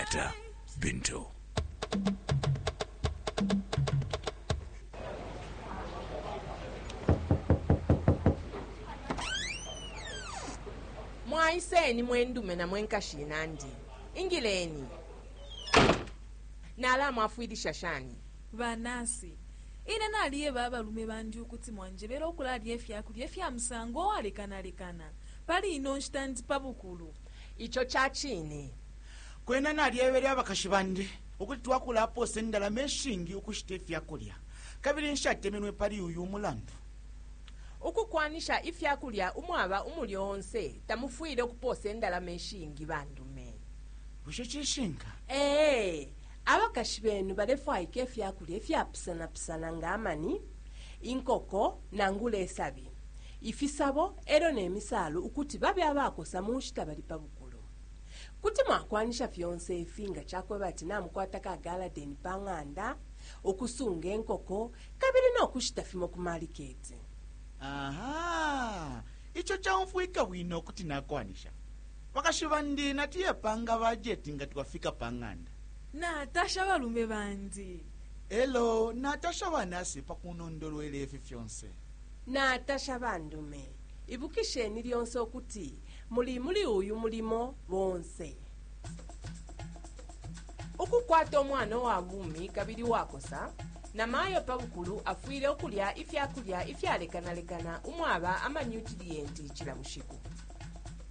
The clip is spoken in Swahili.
Tata Bintu. Mwaiseni mwendume na mwenkashina ndi ingileni nala mwafuidisha shani banasi ine naliye babalume bandi ukuthi mwanjebera okulalya efyakulya efya musango owalekanalekana pali ino nshitandi pabukulu icho chachini kwena nalyeberya abakashi bandi ukuthi twakula apose endala meshingi ukushita efyakulya kabiri nshatemenwe pali uyu umulandu ukukwanisha ifyakulya umwaba umulyonse tamufuile okuposa endala meshingi bandume usho chishinga abakashi benu balefwaika efyakulya efyapisana ngamani inkoko nangula esabi ifisabo ero n'emisalo ukuthi babe abakosa mushita bali pabukulu kuti mwakwanisha fyonse efinga chakwe bati namukwataka agaladeni pang'anda okusunga enkoko kabiri n'okushita fimo ku maliketi. Aha, icho chaumfuika wino kuti nakwanisha bakashi bandi natiye panga bajeti ngati wafika pang'anda natasha balume bandi elo natasha banasi pakunondolwele efi fyonse natasha bandume ibukisheni lyonse okuti muli uyu mulimo bonse ukukwata omwana wa bumi kabiri wakosa na mayo pabukulu afuile okulya ifyakulya ifyalekanalekana umwaba amanyutiliyenti chilamushiku